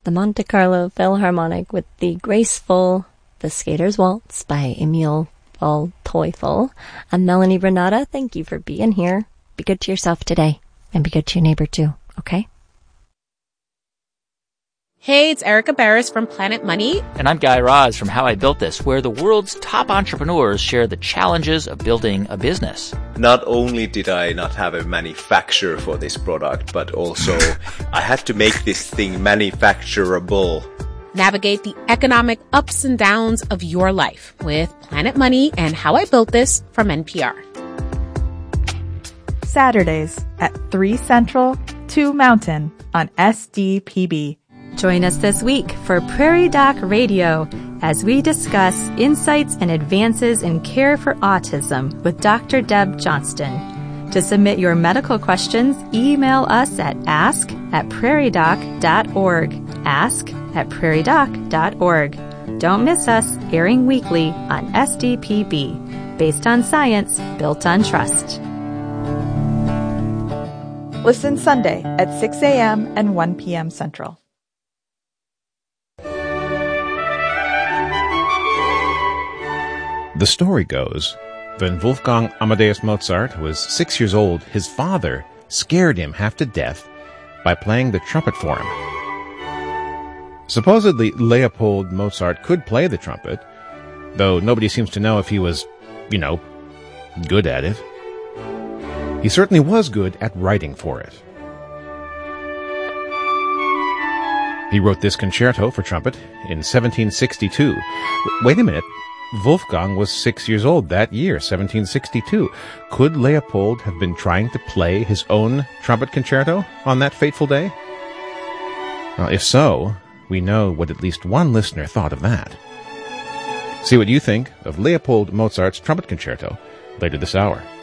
the Monte Carlo Philharmonic with the graceful The Skater's Waltz by Emil Teufel. I'm Melanie Renata. Thank you for being here. Be good to yourself today, and be good to your neighbor too, okay? Hey, it's Erica Barris from Planet Money. And I'm Guy Raz from How I Built This, where the world's top entrepreneurs share the challenges of building a business. Not only did I not have a manufacturer for this product, but also I had to make this thing manufacturable. Navigate the economic ups and downs of your life with Planet Money and How I Built This from NPR. Saturdays at 3 Central, 2 Mountain on SDPB. Join us this week for Prairie Doc Radio as we discuss insights and advances in care for autism with Dr. Deb Johnston. To submit your medical questions, email us at ask@prairiedoc.org. ask@prairiedoc.org. Don't miss us, airing weekly on SDPB. Based on science, built on trust. Listen Sunday at 6 a.m. and 1 p.m. Central. The story goes, when Wolfgang Amadeus Mozart was 6 years old, his father scared him half to death by playing the trumpet for him. Supposedly, Leopold Mozart could play the trumpet, though nobody seems to know if he was, good at it. He certainly was good at writing for it. He wrote this concerto for trumpet in 1762. Wait a minute. Wolfgang was 6 years old that year, 1762. Could Leopold have been trying to play his own trumpet concerto on that fateful day? Well, if so, we know what at least one listener thought of that. See what you think of Leopold Mozart's trumpet concerto later this hour.